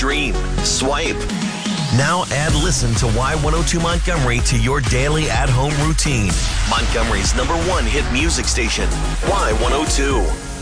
stream, swipe. Now add Listen to Y102 Montgomery to your daily at-home routine. Montgomery's #1 hit music station, Y102.